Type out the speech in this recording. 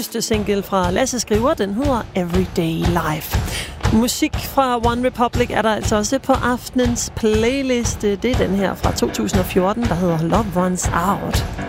første single fra Lasse Skriver, den hedder Everyday Life. Musik fra One Republic er der altså også på aftenens playlist. Det er den her fra 2014, der hedder Love Runs Out.